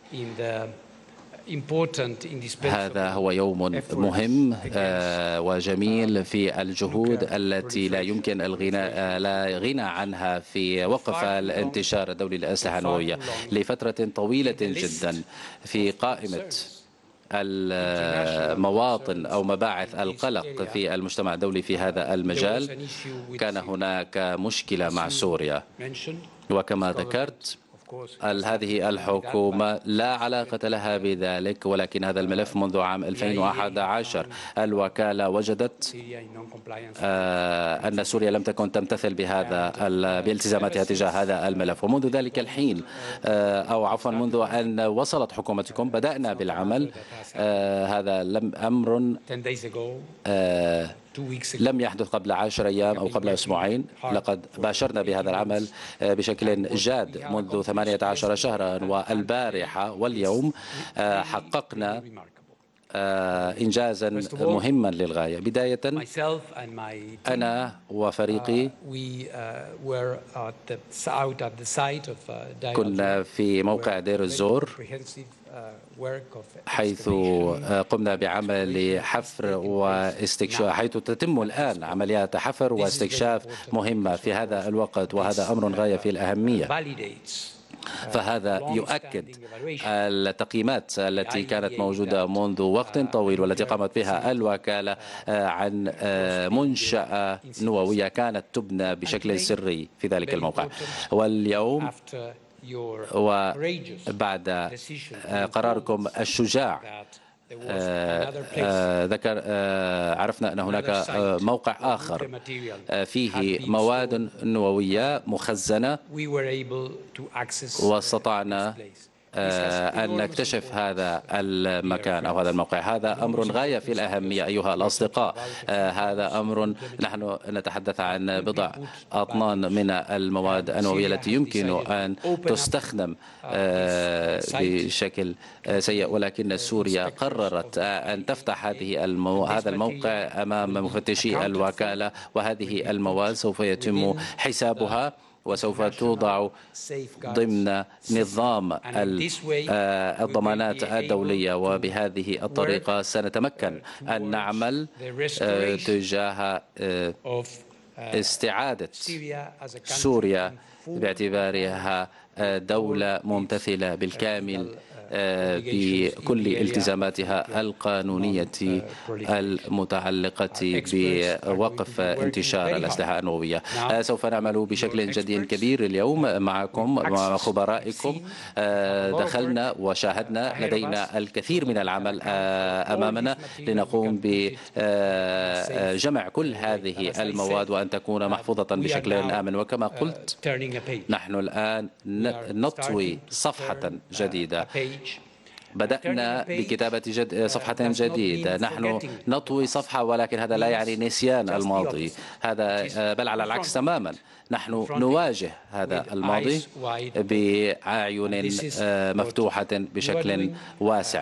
هذا هو يوم مهم وجميل في الجهود التي لا يمكن لا غنى عنها في وقف الانتشار الدولي للأسلحة النووية لفترة طويلة جدا. في قائمة المواطن أو مباعث القلق في المجتمع الدولي في هذا المجال كان هناك مشكلة مع سوريا، وكما ذكرت هذه الحكومة لا علاقة لها بذلك، ولكن هذا الملف منذ عام 2011 الوكالة وجدت أن سوريا لم تكن تمتثل بالتزاماتها تجاه هذا الملف، ومنذ ذلك الحين أو عفوا منذ أن وصلت حكومتكم بدأنا بالعمل. هذا أمر لم يحدث قبل 10 أيام أو قبل أسبوعين. لقد باشرنا بهذا العمل بشكل جاد منذ 18 شهرا، والبارحة واليوم حققنا إنجازا مهما للغاية. بداية أنا وفريقي كنا في موقع دير الزور، حيث قمنا بعمل حفر واستكشاف، حيث تتم الآن عمليات حفر واستكشاف مهمة في هذا الوقت، وهذا أمر غاية في الأهمية. فهذا يؤكد التقييمات التي كانت موجودة منذ وقت طويل والتي قامت بها الوكالة عن منشأة نووية كانت تبنى بشكل سري في ذلك الموقع. واليوم وبعد قراركم الشجاع عرفنا أن هناك موقع آخر فيه مواد نووية مخزنة، واستطعنا أن نكتشف هذا المكان أو هذا الموقع. هذا أمر غاية في الأهمية أيها الأصدقاء. هذا أمر نحن نتحدث عن بضع أطنان من المواد النووية التي يمكن أن تستخدم بشكل سيء، ولكن سوريا قررت أن تفتح هذا الموقع أمام مفتشي الوكالة، وهذه المواد سوف يتم حسابها وسوف توضع ضمن نظام الضمانات الدولية. وبهذه الطريقة سنتمكن أن نعمل تجاه استعادة سوريا باعتبارها دولة ممتثلة بالكامل بكل التزاماتها القانونية المتعلقة بوقف انتشار الأسلحة النووية. سوف نعمل بشكل جدي كبير اليوم معكم مع خبرائكم. دخلنا وشاهدنا، لدينا الكثير من العمل أمامنا لنقوم بجمع كل هذه المواد وأن تكون محفوظة بشكل آمن. وكما قلت نحن الآن نطوي صفحة جديدة. بدأنا بكتابة صفحة جديدة. نحن نطوي صفحة، ولكن هذا لا يعني نسيان الماضي، هذا بل على العكس تماما. نحن نواجه هذا الماضي بأعين مفتوحة بشكل واسع.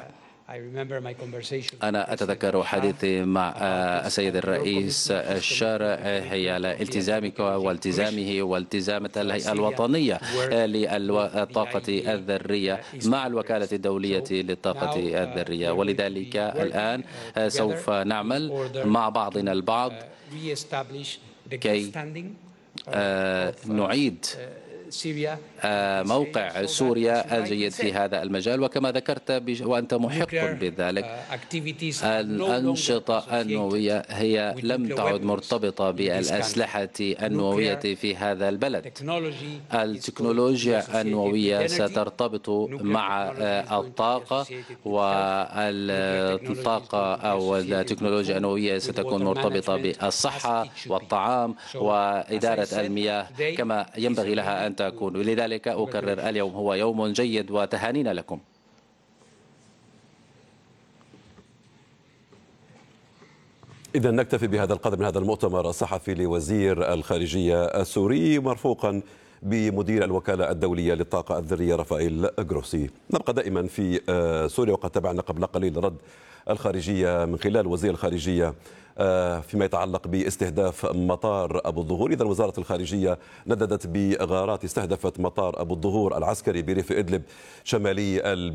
أنا أتذكر حديثي مع السيد الرئيس الشرعي على التزامك والتزامه والتزام الهيئة الوطنية للطاقة الذرية مع الوكالة الدولية للطاقة الذرية، ولذلك الآن سوف نعمل مع بعضنا البعض كي نعيد موقع سوريا الجيد في هذا المجال. وكما ذكرت وأنت محق بذلك، الأنشطة النووية هي لم تعد مرتبطة بالأسلحة النووية في هذا البلد. التكنولوجيا النووية سترتبط مع الطاقة، والطاقة أو التكنولوجيا النووية ستكون مرتبطة بالصحة والطعام وإدارة المياه كما ينبغي لها أن تكون. ولذلك أكرر، اليوم هو يوم جيد وتهانينا لكم. إذا نكتفي بهذا القدر من هذا المؤتمر الصحفي لوزير الخارجية السوري مرفوقا بمدير الوكالة الدولية للطاقة الذرية رافائيل جروسي. نبقى دائما في سوريا، وقد تابعنا قبل قليل رد الخارجية من خلال وزير الخارجية فيما يتعلق باستهداف مطار أبو الظهور. إذا وزارة الخارجية نددت بغارات استهدفت مطار أبو الظهور العسكري بريف إدلب شمالي